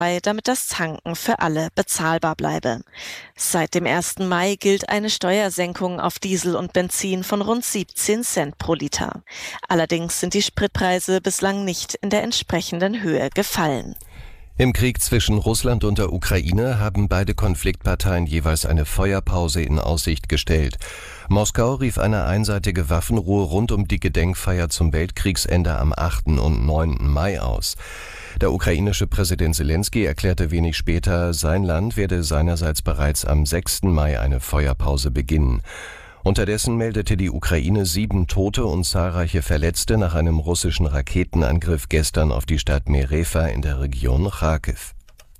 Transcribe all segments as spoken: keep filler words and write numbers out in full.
damit das Tanken für alle bezahlbar bleibe. Seit dem ersten Mai gilt eine Steuersenkung auf Diesel und Benzin von rund siebzehn Cent pro Liter. Allerdings sind die Spritpreise bislang nicht in der entsprechenden Höhe gefallen. Im Krieg zwischen Russland und der Ukraine haben beide Konfliktparteien jeweils eine Feuerpause in Aussicht gestellt. Moskau rief eine einseitige Waffenruhe rund um die Gedenkfeier zum Weltkriegsende am achten und neunten Mai aus. Der ukrainische Präsident Selenskyj erklärte wenig später, sein Land werde seinerseits bereits am sechsten Mai eine Feuerpause beginnen. Unterdessen meldete die Ukraine sieben Tote und zahlreiche Verletzte nach einem russischen Raketenangriff gestern auf die Stadt Merefa in der Region Charkiw.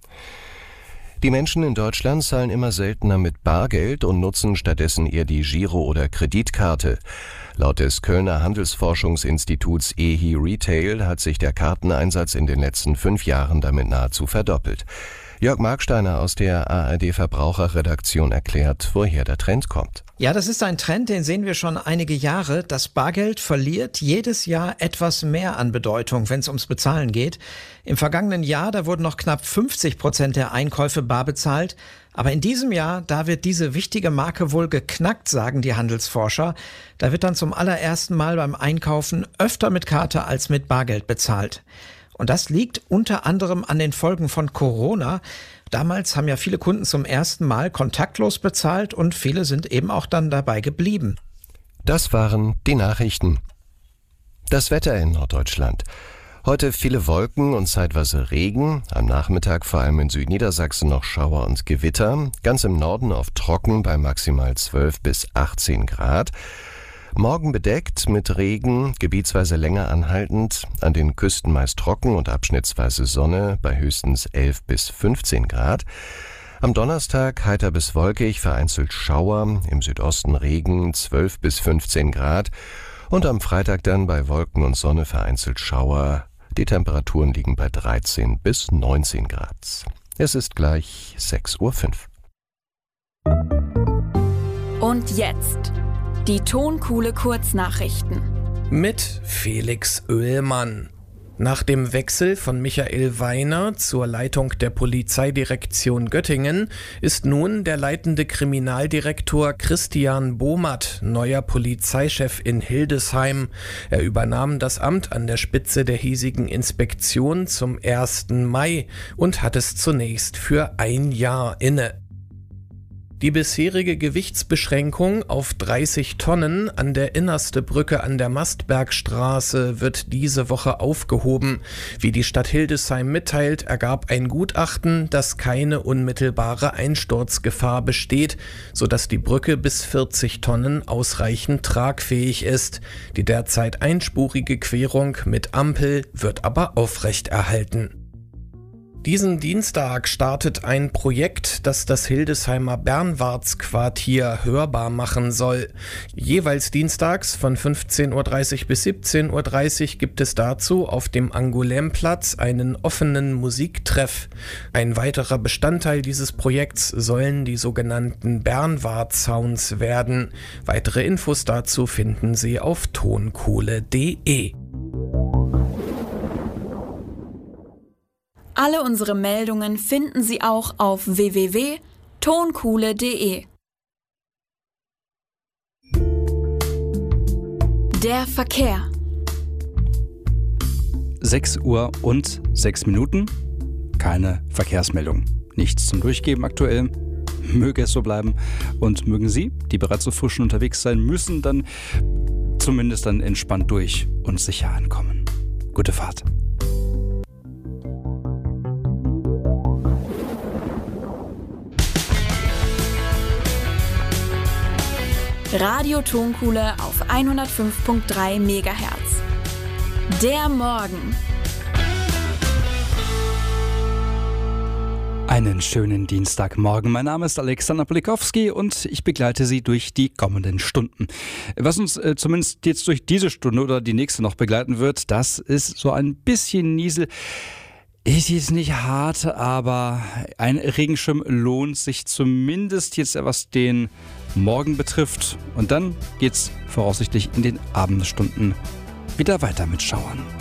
Die Menschen in Deutschland zahlen immer seltener mit Bargeld und nutzen stattdessen eher die Giro- oder Kreditkarte. Laut des Kölner Handelsforschungsinstituts E H I Retail hat sich der Karteneinsatz in den letzten fünf Jahren damit nahezu verdoppelt. Jörg Marksteiner aus der A R D-Verbraucherredaktion erklärt, woher der Trend kommt. Ja, das ist ein Trend, den sehen wir schon einige Jahre. Das Bargeld verliert jedes Jahr etwas mehr an Bedeutung, wenn es ums Bezahlen geht. Im vergangenen Jahr, da wurden noch knapp fünfzig Prozent der Einkäufe bar bezahlt. Aber in diesem Jahr, da wird diese wichtige Marke wohl geknackt, sagen die Handelsforscher. Da wird dann zum allerersten Mal beim Einkaufen öfter mit Karte als mit Bargeld bezahlt. Und das liegt unter anderem an den Folgen von Corona. Damals haben ja viele Kunden zum ersten Mal kontaktlos bezahlt und viele sind eben auch dann dabei geblieben. Das waren die Nachrichten. Das Wetter in Norddeutschland. Heute viele Wolken und zeitweise Regen. Am Nachmittag vor allem in Südniedersachsen noch Schauer und Gewitter. Ganz im Norden oft trocken bei maximal zwölf bis achtzehn Grad. Morgen bedeckt mit Regen, gebietsweise länger anhaltend, an den Küsten meist trocken und abschnittsweise Sonne bei höchstens elf bis fünfzehn Grad. Am Donnerstag heiter bis wolkig, vereinzelt Schauer, im Südosten Regen, zwölf bis fünfzehn Grad. Und am Freitag dann bei Wolken und Sonne vereinzelt Schauer. Die Temperaturen liegen bei dreizehn bis neunzehn Grad. Es ist gleich sechs Uhr fünf. Und jetzt die Tonkuhle Kurznachrichten mit Felix Oehlmann. Nach dem Wechsel von Michael Weiner zur Leitung der Polizeidirektion Göttingen ist nun der leitende Kriminaldirektor Christian Bohmert neuer Polizeichef in Hildesheim. Er übernahm das Amt an der Spitze der hiesigen Inspektion zum ersten Mai und hat es zunächst für ein Jahr inne. Die bisherige Gewichtsbeschränkung auf dreißig Tonnen an der Innerste-Brücke an der Mastbergstraße wird diese Woche aufgehoben. Wie die Stadt Hildesheim mitteilt, ergab ein Gutachten, dass keine unmittelbare Einsturzgefahr besteht, sodass die Brücke bis vierzig Tonnen ausreichend tragfähig ist. Die derzeit einspurige Querung mit Ampel wird aber aufrechterhalten. Diesen Dienstag startet ein Projekt, das das Hildesheimer Bernwartsquartier hörbar machen soll. Jeweils dienstags von fünfzehn Uhr dreißig bis siebzehn Uhr dreißig gibt es dazu auf dem Angoulême-Platz einen offenen Musiktreff. Ein weiterer Bestandteil dieses Projekts sollen die sogenannten Bernward-Sounds werden. Weitere Infos dazu finden Sie auf tonkuhle punkt de. Alle unsere Meldungen finden Sie auch auf w w w punkt tonkuhle punkt de. Der Verkehr. sechs Uhr und sechs Minuten. Keine Verkehrsmeldung. Nichts zum Durchgeben aktuell. Möge es so bleiben. Und mögen Sie, die bereits so frisch unterwegs sein müssen, dann zumindest dann entspannt durch und sicher ankommen. Gute Fahrt. Radio Tonkuhle auf hundertfünf Komma drei Megahertz. Der Morgen. Einen schönen Dienstagmorgen. Mein Name ist Alexander Polikowski und ich begleite Sie durch die kommenden Stunden. Was uns äh, zumindest jetzt durch diese Stunde oder die nächste noch begleiten wird, das ist so ein bisschen Niesel. Ist jetzt nicht hart, aber ein Regenschirm lohnt sich zumindest jetzt, was den Morgen betrifft. Und dann geht's voraussichtlich in den Abendstunden wieder weiter mit Schauern.